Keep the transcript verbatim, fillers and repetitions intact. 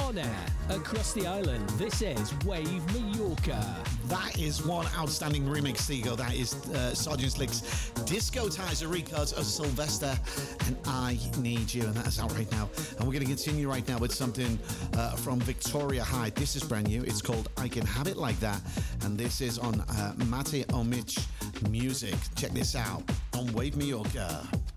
On air, across the island, this is Wave Mallorca. That is one outstanding remix, Seago. That is uh, Sergeant Slick's Discotizer records of Sylvester and I Need You, and that is out right now. And we're going to continue right now with something uh, from Victoria Hyde. This is brand new. It's called I Can Have It Like That, and this is on uh, Mate Omich Music. Check this out on Wave Mallorca.